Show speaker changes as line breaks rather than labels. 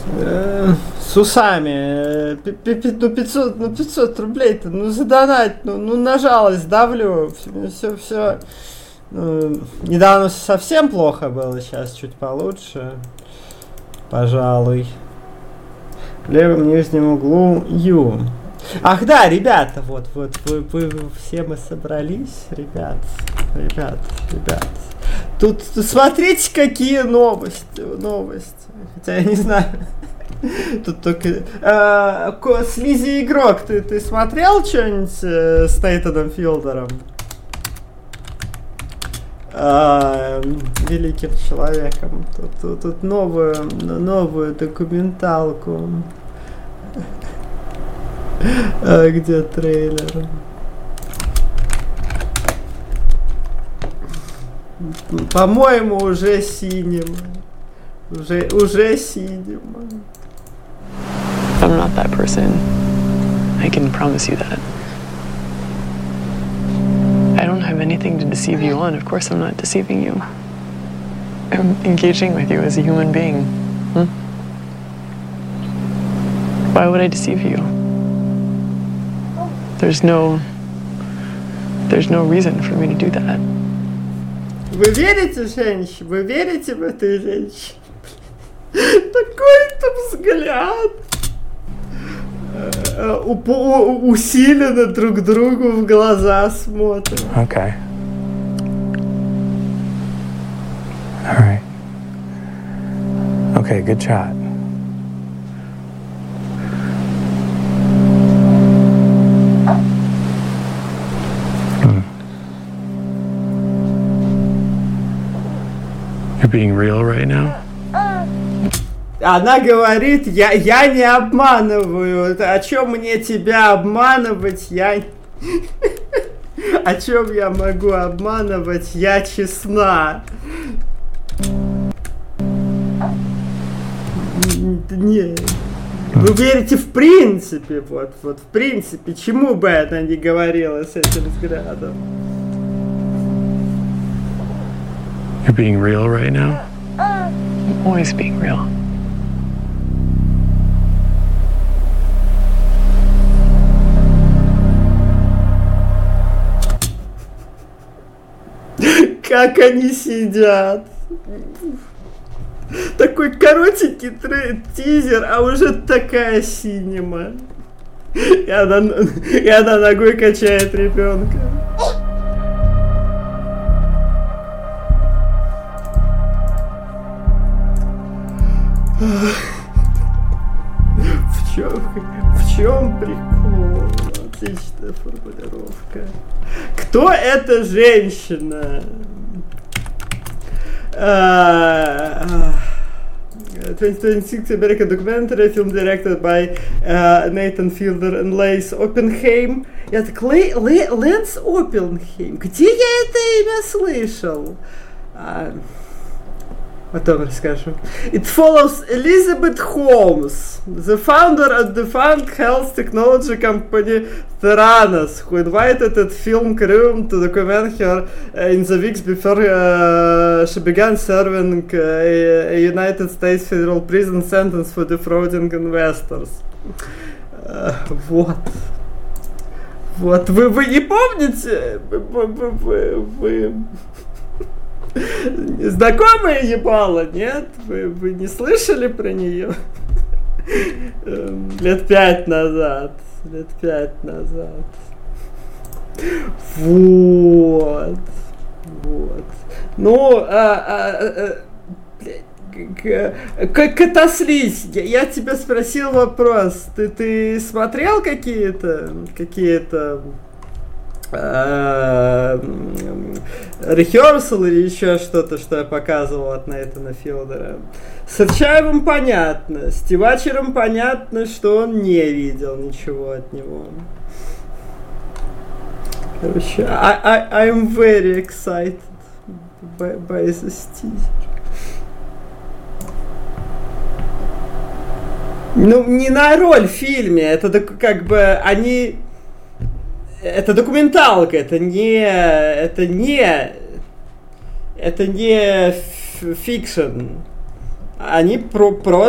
С усами. 500 рублей-то, задонать, на жалость давлю. Все. Недавно совсем плохо было, сейчас чуть получше. Пожалуй. В левом нижнем углу Ю. Ах да, ребята, вот, вы все мы собрались, ребят. Тут смотрите, какие новости. Хотя я не знаю. Тут только... Слизи игрок, ты смотрел что-нибудь с Нейтаном Филдером? Великим человеком. Тут новую документалку. Где трейлер? По-моему, уже синема. Уже синема.
I'm not that person. I can promise you that. I don't have anything to deceive you on. Of course I'm not deceiving you. I'm engaging with you as a human being. Why would I deceive you? There's no reason for me to do that.
Вы верите, женщине? Вы верите в эту женщину? Такой-то взгляд. Усиленно друг другу в глаза смотрят.
Okay. All right. Okay, good shot.
You're being real right now?
Она говорит, я не обманываю. О чем мне тебя обманывать? О чем я могу обманывать? Я честна. Не. Вы верите в принципе, вот в принципе, чему бы она ни говорила с этим взглядом?
You're being real right now? I'm always being real.
Как они сидят. Такой коротенький тизер, а уже такая синема. И она ногой качает ребенка. В чем прикол? Отличная формулировка. Кто эта женщина? 2026 American documentary, film directed by Nathan Fielder and Lace Oppenheim. Я так, Лэнс Оппенхейм. Где я это имя слышал? Потом расскажу. It follows Elizabeth Holmes, the founder of the defunct health technology company Theranos, who invited the film crew to document her in the weeks before she began serving a United States federal prison sentence for defrauding investors. Вот. Вы не помните? Вы знакомая ебала, нет? Вы не слышали про нее? Лет 5 назад. Вот. Ну, Катаслись, я тебя спросил вопрос. Ты смотрел какие-то рехерсал или еще что-то, что я показывал от Нейтана Филдера? С Арчаевым понятно, с Тивачером понятно, что он не видел ничего от него. Короче, I'm very excited by this teaser. Ну, не на роль в фильме, это как бы они... Это документалка, это не фикшн. Они просто